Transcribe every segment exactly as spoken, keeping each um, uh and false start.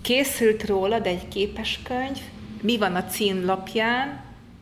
Készült rólad egy képeskönyv, mi van a címlapján,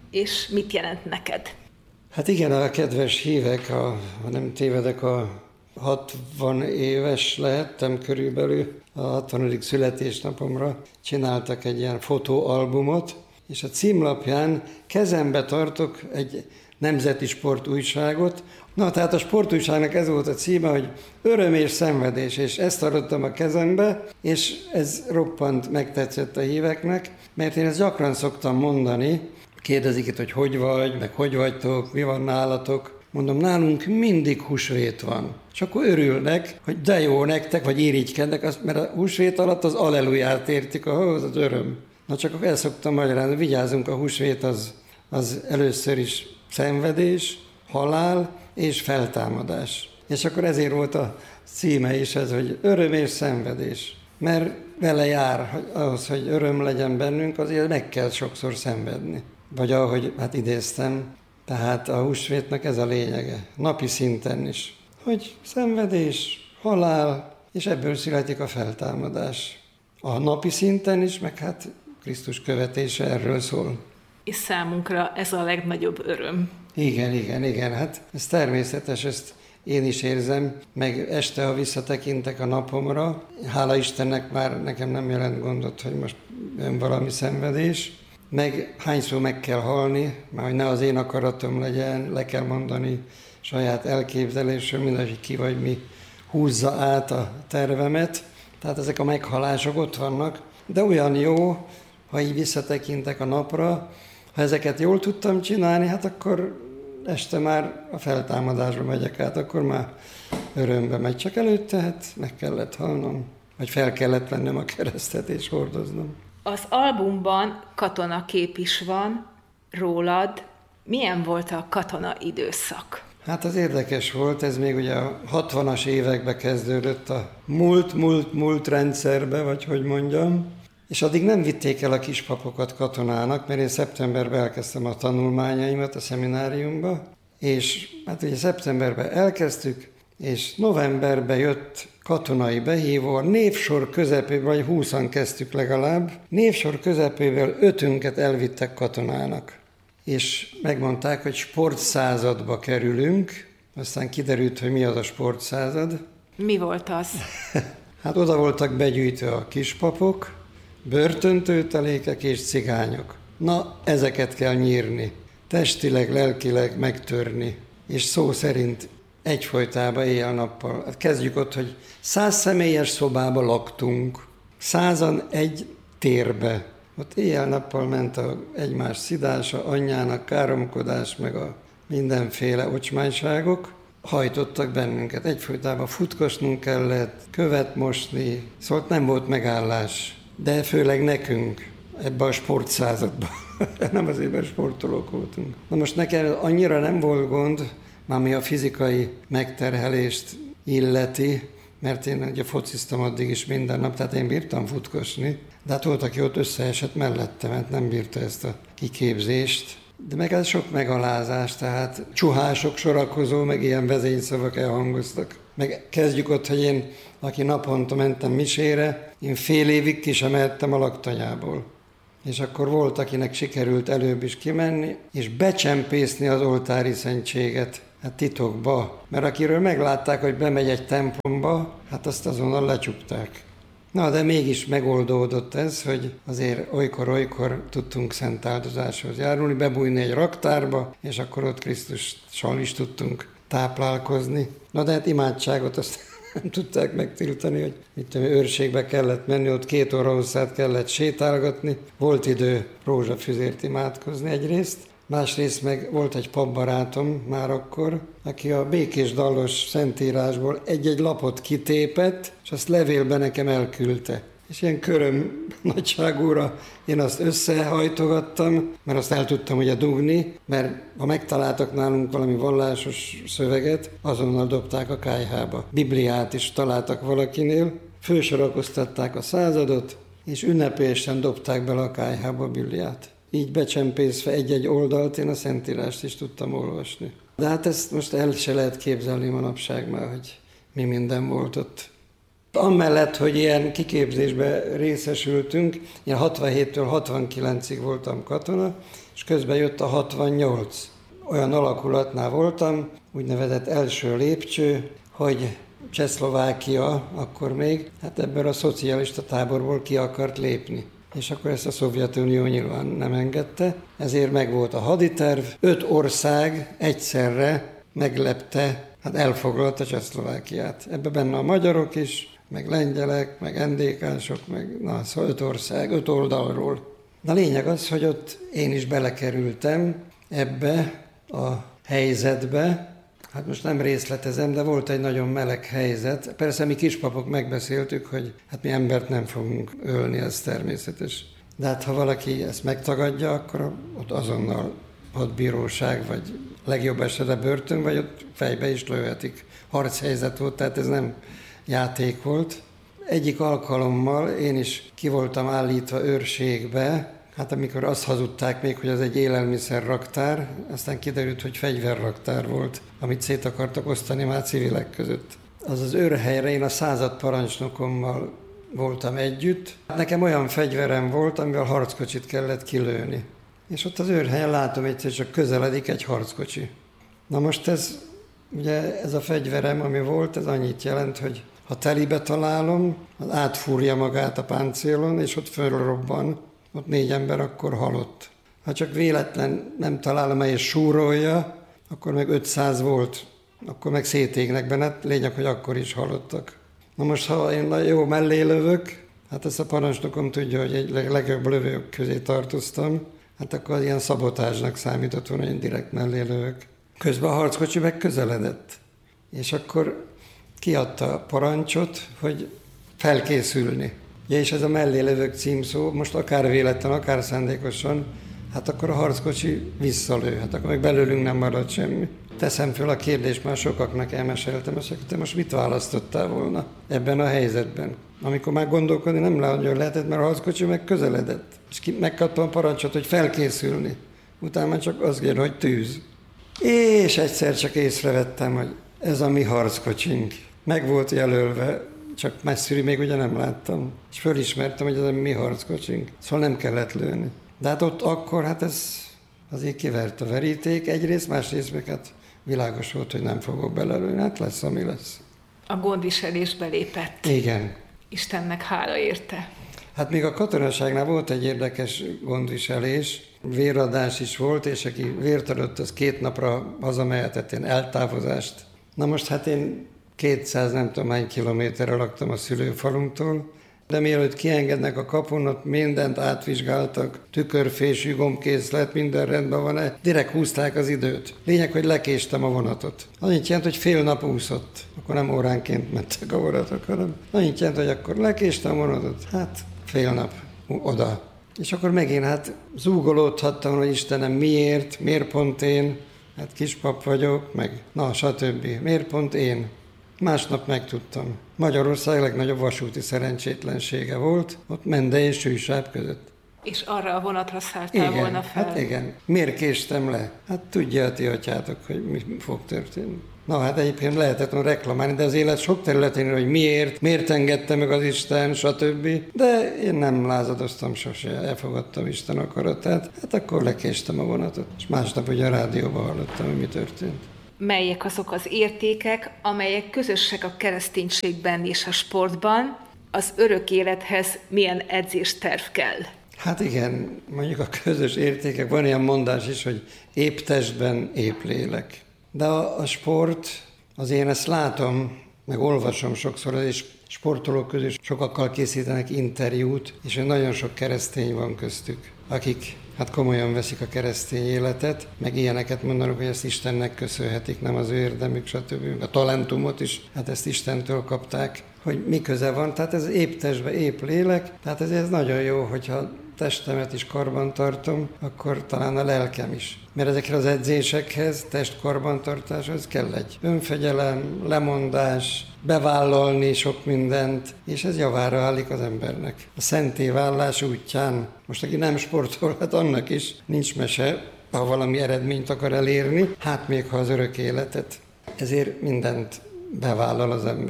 és mit jelent neked? Hát igen, a kedves hívek, a, ha nem tévedek, a hatvan éves lehettem körülbelül, a hatvanadik születésnapomra csináltak egy ilyen fotóalbumot, és a címlapján kezembe tartok egy nemzeti sportújságot. Na, tehát a sportújságnak ez volt a címe, hogy Öröm és szenvedés, és ezt tartottam a kezembe, és ez roppant megtetszett a híveknek, mert én ezt gyakran szoktam mondani, kérdezik itt, hogy hogy vagy, meg hogy vagytok, mi van nálatok. Mondom, nálunk mindig húsvét van. És akkor örülnek, hogy de jó nektek, vagy irigykednek, mert a húsvét alatt az alleluját értik, ahhoz az öröm. Na csak akkor el szoktam magyarázni, vigyázzunk, a húsvét az, az először is szenvedés, halál és feltámadás. És akkor ezért volt a címe is ez, hogy öröm és szenvedés. Mert vele jár, hogy ahhoz, hogy öröm legyen bennünk, azért meg kell sokszor szenvedni. Vagy ahogy hát idéztem, tehát a húsvétnek ez a lényege, napi szinten is. Hogy szenvedés, halál, és ebből születik a feltámadás. A napi szinten is, meg hát Krisztus követése erről szól. És számunkra ez a legnagyobb öröm. Igen, igen, igen, hát ez természetes, ezt én is érzem, meg este, ha visszatekintek a napomra, hála Istennek már nekem nem jelent gondot, hogy most jön valami szenvedés, meg hányszor meg kell halni, már hogy ne az én akaratom legyen, le kell mondani saját elképzelésről, mindegy, ki vagy mi húzza át a tervemet, tehát ezek a meghalások ott vannak, de olyan jó, ha így visszatekintek a napra, ha ezeket jól tudtam csinálni, hát akkor este már a feltámadásba megyek át, akkor már örömbe megy. Csak előtte hát meg kellett halnom, vagy fel kellett vennem a keresztet és hordoznom. Az albumban katonakép is van rólad. Milyen volt a katona időszak? Hát az érdekes volt, ez még ugye a hatvanas évekbe kezdődött a múlt, múlt, múlt rendszerbe, vagy hogy mondjam, és addig nem vitték el a kispapokat katonának, mert én szeptemberben elkezdtem a tanulmányaimat a szemináriumba, és hát ugye szeptemberben elkezdtük, és novemberben jött katonai behívó, névsor közepéből, vagy húszan kezdtük legalább, névsor közepéből ötünket elvittek katonának. És megmondták, hogy sportszázadba kerülünk, aztán kiderült, hogy mi az a sportszázad. Mi volt az? Hát oda voltak begyűjtve a kispapok, börtöntőtelékek és cigányok. Na, ezeket kell nyírni, testileg, lelkileg megtörni, és szó szerint egyfolytában éjjel-nappal. Hát kezdjük ott, hogy száz személyes szobába laktunk, százan egy térbe. Ott éjjel-nappal ment a egymás szidása, anyjának káromkodás, meg a mindenféle ocsmányságok. Hajtottak bennünket, egyfolytában futkosnunk kellett, követ mosni, szóval nem volt megállás. De főleg nekünk, ebbe a sportszázadban. Nem azért, mert sportolók voltunk. Na most nekem annyira nem volt gond, ami a fizikai megterhelést illeti, mert én ugye fociztam addig is minden nap, tehát én bírtam futkosni, de hát volt, aki ott összeesett mellettem, mert nem bírta ezt a kiképzést. De meg ez sok megalázás, tehát csuhások sorakozó, meg ilyen vezényszavak elhangoztak. Meg kezdjük ott, hogy én, aki naponta mentem misére, én fél évig ki sem mehettem a laktanyából. És akkor volt, akinek sikerült előbb is kimenni, és becsempészni az oltári szentséget, hát titokba. Mert akiről meglátták, hogy bemegy egy templomba, hát azt azonnal lecsukták. Na, de mégis megoldódott ez, hogy azért olykor-olykor tudtunk szent áldozáshoz járulni, bebújni egy raktárba, és akkor ott Krisztussal is tudtunk táplálkozni. Na, de hát imádságot azt nem tudták megtiltani, hogy mit tudom, őrségbe kellett menni, ott két óra hosszát kellett sétálgatni. Volt idő rózsafüzért imádkozni egyrészt, másrészt meg volt egy papbarátom már akkor, aki a Békés Dallos szentírásból egy-egy lapot kitépett, és azt levélben nekem elküldte. És ilyen köröm nagyságúra én azt összehajtogattam, mert azt el tudtam ugye dugni, mert ha megtaláltak nálunk valami vallásos szöveget, azonnal dobták a kályhába. Bibliát is találtak valakinél, fősorakoztatták a századot, és ünnepélyesen dobták bele a kályhába a Bibliát. Így becsempészve egy-egy oldalt én a Szentírást is tudtam olvasni. De hát ezt most el se lehet képzelni manapság már, hogy mi minden volt ott. Amellett, hogy ilyen kiképzésbe részesültünk, én hatvanhéttől hatvankilencig voltam katona, és közben jött a hatvannyolc. Olyan alakulatnál voltam, úgynevezett első lépcső, hogy Csehszlovákia akkor még, hát ebből a szocialista táborból ki akart lépni. És akkor ezt a Szovjetunió nyilván nem engedte, ezért megvolt a haditerv. Öt ország egyszerre meglepte, hát elfoglalta Csehszlovákiát. Ebben benne a magyarok is, meg lengyelek, meg endékások, meg na, szóval öt ország, öt oldalról. A lényeg az, hogy ott én is belekerültem ebbe a helyzetbe. Hát most nem részletezem, de volt egy nagyon meleg helyzet. Persze mi kispapok megbeszéltük, hogy hát mi embert nem fogunk ölni, ez természetes. De hát ha valaki ezt megtagadja, akkor ott azonnal hadbíróság, vagy legjobb esetben börtön, vagy ott fejbe is lőhetik. Harchelyzet volt, tehát ez nem játék volt. Egyik alkalommal én is ki voltam állítva őrségbe, hát amikor azt hazudták még, hogy az egy élelmiszerraktár, aztán kiderült, hogy fegyverraktár volt, amit szét akartak osztani már civilek között. Az az őrhelyre én a század parancsnokommal voltam együtt. Nekem olyan fegyverem volt, amivel harckocsit kellett kilőni. És ott az őrhelyen látom egyszer csak közeledik egy harckocsi. Na most ez, ugye ez a fegyverem, ami volt, ez annyit jelent, hogy ha telibe találom, az átfúrja magát a páncélon, és ott fölrobban, ott négy ember akkor halott. Ha csak véletlen nem találom el és súrolja, akkor meg ötszáz volt, akkor meg szétégnek benne, lényeg, hogy akkor is halottak. Na most, ha én jó mellé lövök, hát ezt a parancsnokom tudja, hogy egy legjobb lövők közé tartoztam, hát akkor ilyen szabotázsnak számított volna, hogy én direkt mellé lövök. Közben a harckocsi meg közeledett, és akkor kiadta a parancsot, hogy felkészülni. Ja, és ez a mellé lövök címszó, most akár véletlen, akár szándékosan, hát akkor a harckocsi visszalő, hát akkor meg belőlünk nem marad semmi. Teszem föl a kérdést, már sokaknak elmeséltem, azt mondja, te most mit választottál volna ebben a helyzetben? Amikor már gondolkodni nem nagyon lehetett, mert a harckocsi meg közeledett. És megkaptam a parancsot, hogy felkészülni. Utána csak az kér, hogy tűz. És egyszer csak észrevettem, hogy ez a mi harckocsink. Meg volt jelölve, csak messziről még ugye nem láttam. És fölismertem, hogy ez a mi harckocsink. Szóval nem kellett lőni. De hát ott akkor, hát ez azért kivert a veríték egyrészt, másrészt meg hát világos volt, hogy nem fogok belelőni. Hát lesz, ami lesz. A gondviselésbe lépett. Igen. Istennek hála érte. Hát még a katonaságnál volt egy érdekes gondviselés, véradás is volt, és aki vért adott, az két napra hazamehetett, ilyen eltávozást. Na most hát én kétszáz nem tudom hány kilométerre laktam a szülőfalunktól, de mielőtt kiengednek a kapun, ott mindent átvizsgáltak, tükörfésű, gombkészlet, minden rendben van-e, direkt húzták az időt. Lényeg, hogy lekéstem a vonatot. Annyit jelent, hogy fél nap úszott. Akkor nem óránként mentek a vonatok, hanem annyit jelent, hogy akkor lekéstem a vonatot. Hát fél nap oda. És akkor megint hát zúgolódhattam, hogy Istenem, miért, miért pont én, hát kispap vagyok, meg na, stb. Miért pont én? Másnap megtudtam. Magyarország legnagyobb vasúti szerencsétlensége volt, ott Mende és Sűsáb között. És arra a vonatra szálltál igen, volna fel? Hát igen. Miért késtem le? Hát tudja a ti atyátok, hogy mi fog történni. Na hát egyébként lehetett volna reklamálni, de az élet sok területén, hogy miért, miért engedte meg az Isten, stb. De én nem lázadoztam sose, elfogadtam Isten akaratát. Hát akkor lekéstem a vonatot, és másnap ugye a rádióban hallottam, hogy mi történt. Melyek azok az értékek, amelyek közösek a kereszténységben és a sportban, az örök élethez milyen edzésterv kell? Hát igen, mondjuk a közös értékek, van ilyen mondás is, hogy épp testben, épp lélek. De a, a sport, az én ezt látom, meg olvasom sokszor, és sportolók közül sokakkal készítenek interjút, és nagyon sok keresztény van köztük, akik hát komolyan veszik a keresztény életet, meg ilyeneket mondanak, hogy ezt Istennek köszönhetik, nem az ő érdemük, stb. A talentumot is, hát ezt Istentől kapták, hogy mi köze van, tehát ez épp testben, épp lélek, tehát ez, ez nagyon jó, hogyha testemet is karban tartom, akkor talán a lelkem is. Mert ezekre az edzésekhez, testkarbantartáshoz kell egy önfegyelem, lemondás, bevállalni sok mindent, és ez javára állik az embernek. A szentévállás útján, most aki nem sportol, hát annak is nincs mese, ha valami eredményt akar elérni, hát még ha az örök életet. Ezért mindent bevállal az ember.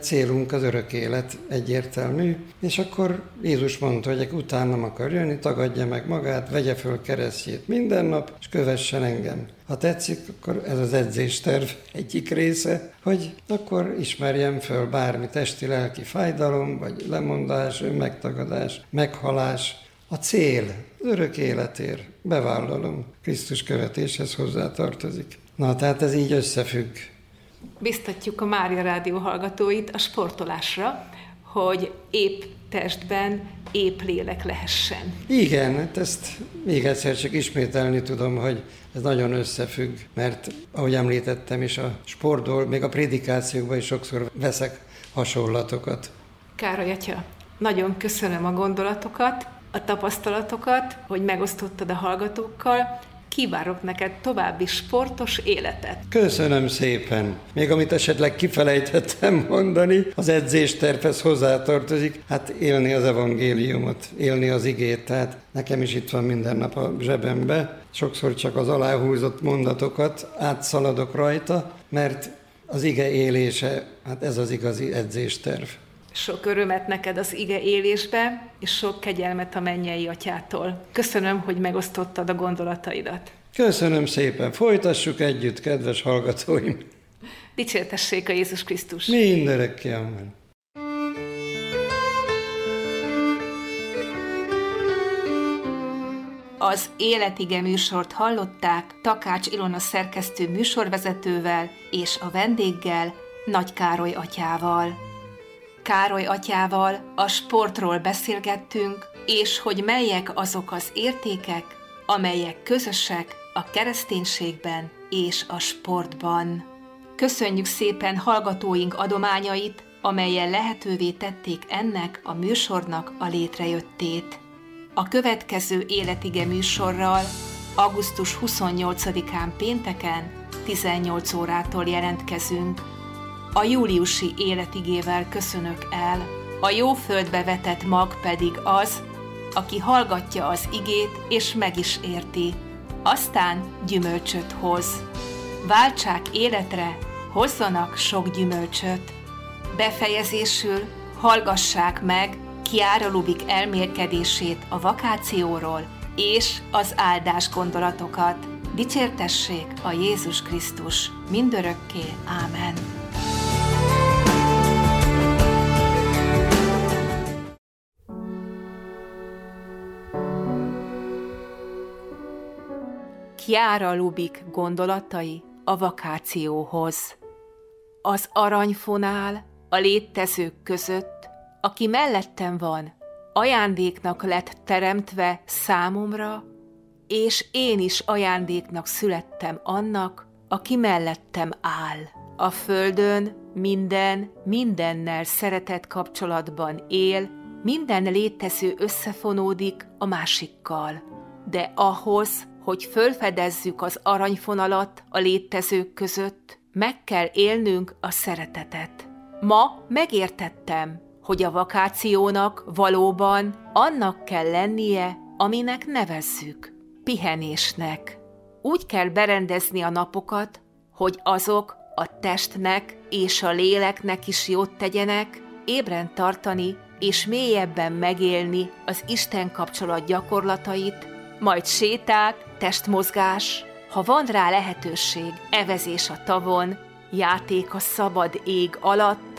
célunk az örök élet, egyértelmű, és akkor Jézus mondta, hogy aki utánam akar jönni, tagadja meg magát, vegye föl keresztjét minden nap, és kövessen engem. Ha tetszik, akkor ez az edzésterv egyik része, hogy akkor ismerjem föl bármi testi-lelki fájdalom, vagy lemondás, önmegtagadás, meghalás. A cél, az örök életér, bevállalom, Krisztus követéshez hozzátartozik. Na, tehát ez így összefügg. Biztatjuk a Mária Rádió hallgatóit a sportolásra, hogy épp testben, épp lélek lehessen. Igen, ezt még egyszer csak ismételni tudom, hogy ez nagyon összefügg, mert ahogy említettem is, a sportból, még a prédikációkban is sokszor veszek hasonlatokat. Károly atya, nagyon köszönöm a gondolatokat, a tapasztalatokat, hogy megosztottad a hallgatókkal. Kívánok neked további sportos életet. Köszönöm szépen. Még amit esetleg kifelejtettem mondani, az edzéstervhez hozzátartozik, hát élni az evangéliumot, élni az igét. Tehát nekem is itt van minden nap a zsebembe. Sokszor csak az aláhúzott mondatokat átszaladok rajta, mert az ige élése, hát ez az igazi edzésterv. Sok örömet neked az ige élésbe, és sok kegyelmet a mennyei atyától. Köszönöm, hogy megosztottad a gondolataidat. Köszönöm szépen. Folytassuk együtt, kedves hallgatóim. Dicsértessék a Jézus Krisztus. Mindörökké, amen. Az Életige műsort hallották Takács Ilona szerkesztő műsorvezetővel és a vendéggel, Nagy Károly atyával. Károly atyával a sportról beszélgettünk, és hogy melyek azok az értékek, amelyek közösek a kereszténységben és a sportban. Köszönjük szépen hallgatóink adományait, amelyen lehetővé tették ennek a műsornak a létrejöttét. A következő Életige műsorral augusztus huszonnyolcadikán pénteken tizennyolc órától jelentkezünk. A júliusi életigével köszönök el, a jó földbe vetett mag pedig az, aki hallgatja az igét és meg is érti, aztán gyümölcsöt hoz. Váltsák életre, hozzanak sok gyümölcsöt. Befejezésül hallgassák meg Chiara Lubich elmélkedését a vakációról és az áldás gondolatokat. Dicsértessék a Jézus Krisztus mindörökké. Ámen. Chiara Lubich gondolatai a vakációhoz. Az aranyfonál a létezők között, aki mellettem van, ajándéknak lett teremtve számomra, és én is ajándéknak születtem annak, aki mellettem áll. A földön minden, mindennel szeretett kapcsolatban él, minden létező összefonódik a másikkal. De ahhoz, hogy fölfedezzük az aranyfonalat a létezők között, meg kell élnünk a szeretetet. Ma megértettem, hogy a vakációnak valóban annak kell lennie, aminek nevezzük, pihenésnek. Úgy kell berendezni a napokat, hogy azok a testnek és a léleknek is jót tegyenek, ébren tartani és mélyebben megélni az Isten kapcsolat gyakorlatait, majd séták, testmozgás, ha van rá lehetőség, evezés a tavon, játék a szabad ég alatt,